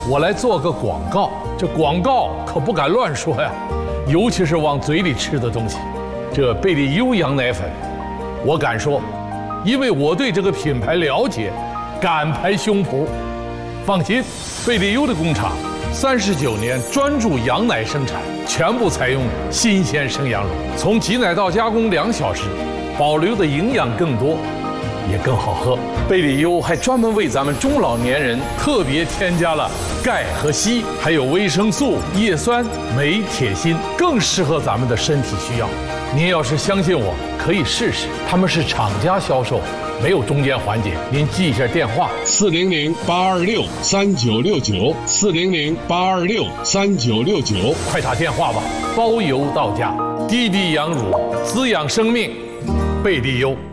我来做个广告，这广告可不敢乱说呀，尤其是往嘴里吃的东西。这贝利优羊奶粉，我敢说，因为我对这个品牌了解，敢拍胸脯。放心，贝利优的工厂39年专注羊奶生产，全部采用新鲜生羊乳，从挤奶到加工2小时，保留的营养更多，也更好喝。贝利优还专门为咱们中老年人特别添加了钙和硒，还有维生素、叶酸、镁、铁、锌，更适合咱们的身体需要。您要是相信我，可以试试。他们是厂家销售，没有中间环节。您记一下电话：400-826-3969，400-826-3969，快打电话吧，包邮到家。滴滴羊乳，滋养生命，贝利优。